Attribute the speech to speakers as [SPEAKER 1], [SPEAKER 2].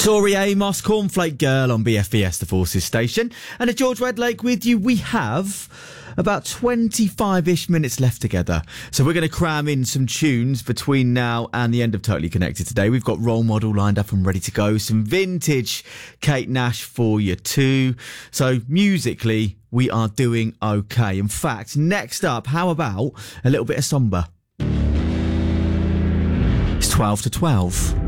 [SPEAKER 1] Tori Amos, Cornflake Girl on BFBS, the Forces station. And at George Redlake with you, we have about 25-ish minutes left together. So we're going to cram in some tunes between now and the end of Totally Connected today. We've got Role Model lined up and ready to go. Some vintage Kate Nash for you too. So musically, we are doing okay. In fact, next up, how about a little bit of Somber? It's 12 to 12.